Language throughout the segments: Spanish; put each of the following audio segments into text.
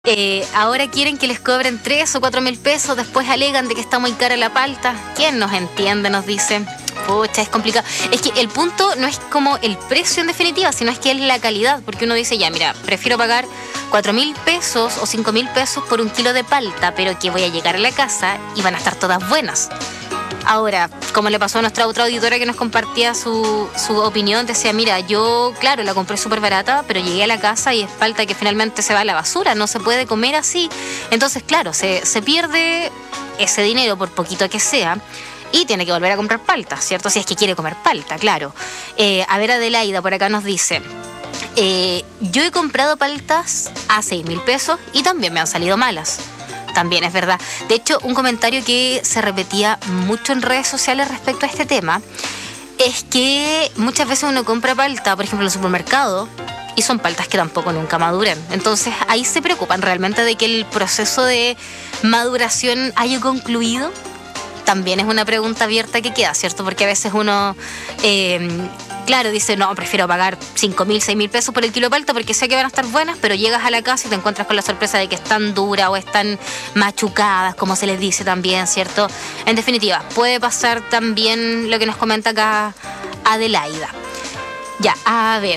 Ahora quieren que les cobren 3 o 4 mil pesos, después alegan de que está muy cara la palta. ¿Quién nos entiende? Nos dicen. Pucha, es complicado. Es que el punto no es como el precio en definitiva, sino es que es la calidad, porque uno dice, ya, mira, prefiero pagar 4 mil pesos o 5 mil pesos por un kilo de palta, pero que voy a llegar a la casa y van a estar todas buenas. Ahora, como le pasó a nuestra otra auditora que nos compartía su opinión, decía, mira, yo, claro, la compré súper barata, pero llegué a la casa y es palta que finalmente se va a la basura, no se puede comer así. Entonces, claro, se pierde ese dinero, por poquito que sea, y tiene que volver a comprar palta, ¿cierto? Si es que quiere comer palta, claro. A ver, Adelaida por acá nos dice, yo he comprado paltas a 6 mil pesos y también me han salido malas. También es verdad. De hecho, un comentario que se repetía mucho en redes sociales respecto a este tema es que muchas veces uno compra palta, por ejemplo, en el supermercado, y son paltas que tampoco nunca maduran. Entonces, ahí se preocupan realmente de que el proceso de maduración haya concluido. También es una pregunta abierta que queda, ¿cierto? Porque a veces uno, claro, dice, no, prefiero pagar 5 mil, 6 mil pesos por el kilo de palta porque sé que van a estar buenas, pero llegas a la casa y te encuentras con la sorpresa de que están duras o están machucadas, como se les dice también, ¿cierto? En definitiva, puede pasar también lo que nos comenta acá Adelaida. Ya, a ver.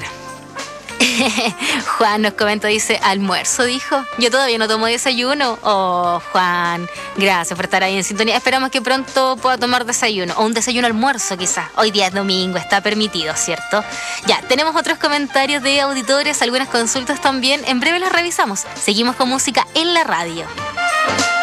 Juan nos comenta, dice, almuerzo, dijo. Yo todavía no tomo desayuno. Oh, Juan, gracias por estar ahí en sintonía. Esperamos que pronto pueda tomar desayuno. O un desayuno almuerzo, quizás. Hoy día es domingo, está permitido, ¿cierto? Ya, tenemos otros comentarios de auditores, algunas consultas también. En breve las revisamos. Seguimos con música en la radio.